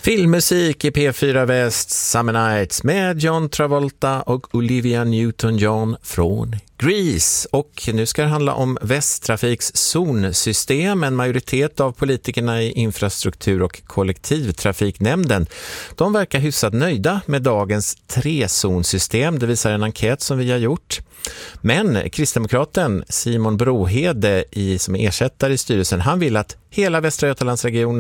Filmmusik i P4 Väst, Summer Nights med John Travolta och Olivia Newton-John från Grease. Och nu ska det handla om Västtrafiks zonsystem. En majoritet av politikerna i infrastruktur- och kollektivtrafiknämnden, de verkar hyfsat nöjda med dagens 3-zonsystem. Det visar en enkät som vi har gjort. Men kristdemokraten Simon Brohede som är ersättare i styrelsen, han vill att hela Västra Götalandsregionen